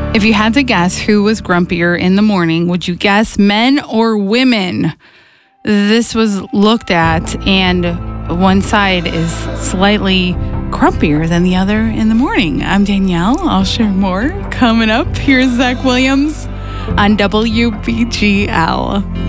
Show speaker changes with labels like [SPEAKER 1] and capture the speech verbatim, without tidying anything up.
[SPEAKER 1] If you had to guess who was grumpier in the morning, would you guess men or women? This was looked at, and one side is slightly grumpier than the other in the morning. I'm Danielle. I'll share more coming up. Here's Zach Williams on W B G L.